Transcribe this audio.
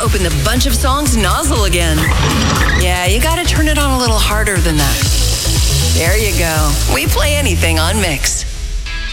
open the bunch of songs nozzle again. Yeah, you gotta turn it on a little harder than that. There you go. We play anything on Mix.